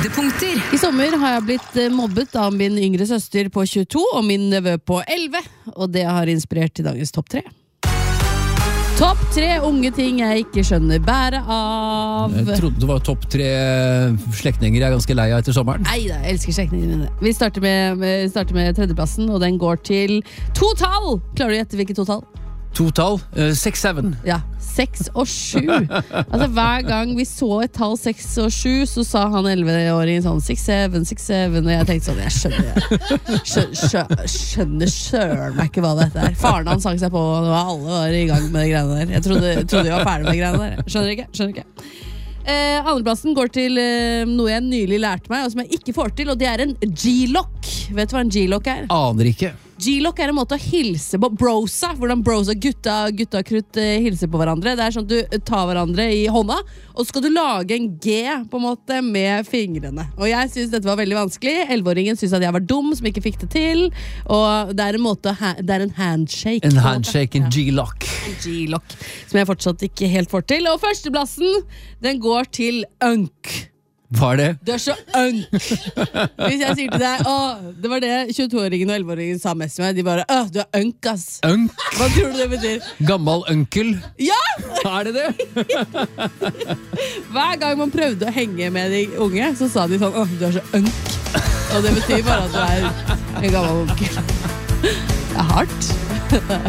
Høydepunkter. I sommer har jeg blitt mobbet av min yngre søster på 22 og min nevø på 11, og det har inspirert til dagens topp 3. Topp 3 unge ting jeg ikke skjønner bæret av. Jeg trodde det var topp 3 slektninger jeg er ganske lei av etter sommeren. Neida, jeg elsker slektningene mine. Vi starter med tredjeplassen, og den går til 2 tall. Klarer du å gjette hvilket 2 tall? 2 tall, 6-7. Ja, 6 og 7. Altså hver gang vi så et tall 6 og 7, så sa han 11-åringen sånn 6-7, 6-7, og jeg tenkte sånn, jeg skjønner søren meg ikke hva dette er. Faren han sang seg på, og alle var i gang med de greiene der. Jeg trodde de var ferdig med de greiene der. Skjønner ikke. Andreplassen går til noe jeg nylig lærte meg, og som jeg ikke får til, og det er en G-lock. Vet du hva en G-lock er? Aner ikke. G-lock er en måte å hilse på. Brosa, hvordan brosa gutta krutt hilser på hverandre. Det er sånn at du tar hverandre i hånda, og så skal du lage en G på en måte med fingrene. Og jeg synes dette var veldig vanskelig. 11-åringen synes at jeg var dum som ikke fikk det til. Og det er en måte, det er en handshake. En handshake, en G-lock. En G-lock, som jeg fortsatt ikke helt får til. Og førsteplassen, den går til unk. Hva er det? Du er så unk. Hvis jeg sier til deg, det var det 22-åringen og 11-åringen sa mest med meg. De bare, du er unk, ass. Unk? Hva tror du det betyr? Gammal onkel? Ja! Er det det? Hver gang man prøvde å henge med de unge, så sa de sånn, du er så unk. Og det betyr bare at du er en gammel onkel. Det er hardt.